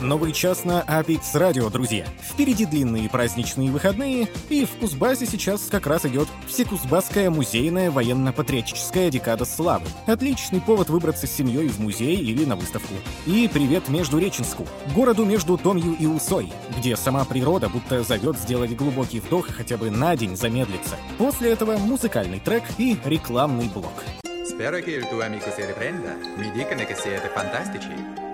Новый час на Apix Radio, друзья. Впереди длинные праздничные выходные, и в Кузбассе сейчас как раз идет Всекузбасская музейная военно-патриотическая декада славы. Отличный повод выбраться с семьей в музей или на выставку. И привет Междуреченску, городу между Томью и Усой, где сама природа будто зовет сделать глубокий вдох и хотя бы на день замедлиться. После этого muzikальный трек и rекlamный блок. Spero che il tuo amico si riprenda. Mi dicono che siete fantastici.